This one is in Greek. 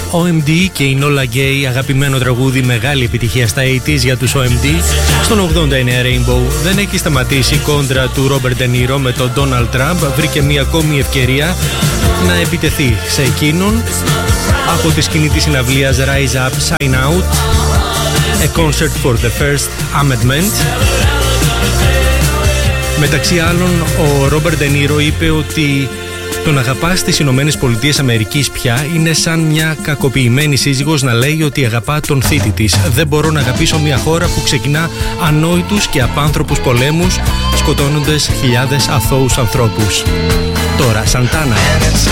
OMD και η Nola Gay, αγαπημένο τραγούδι, μεγάλη επιτυχία στα 80s για τους OMD. Στον 89 Rainbow δεν έχει σταματήσει η κόντρα του Robert De Niro με τον Donald Trump. Βρήκε μια ακόμη ευκαιρία να επιτεθεί σε εκείνον από τη σκηνή της συναυλίας Rise Up, Sign Out, A Concert for the First Amendment. Μεταξύ άλλων, ο Robert De Niro είπε ότι το να αγαπάς τις Ηνωμένες Πολιτείες Αμερικής πια είναι σαν μια κακοποιημένη σύζυγος να λέει ότι αγαπά τον θήτη της. Δεν μπορώ να αγαπήσω μια χώρα που ξεκινά ανόητους και απάνθρωπους πολέμους, σκοτώνοντας χιλιάδες αθώους ανθρώπους. Τώρα, Σαντάνα.